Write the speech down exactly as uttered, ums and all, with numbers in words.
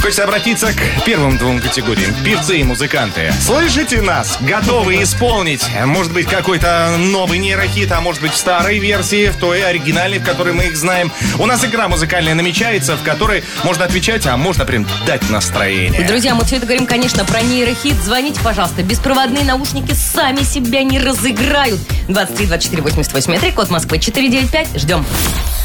Хочется обратиться к первым двум категориям. Певцы и музыканты. Слышите нас? Готовы исполнить, может быть, какой-то новый нейрохит, а может быть, в старой версии, в той оригинальной, в которой мы их знаем. У нас игра музыкальная намечается, в которой можно отвечать, а можно прям дать настроение. Друзья, мы все это говорим, конечно, про нейрохит. Звоните, пожалуйста. Беспроводные наушники сами себя не разыграют. двадцать три двадцать четыре восемьдесят восемь. Это код Москвы четыреста девяносто пять. Ждем.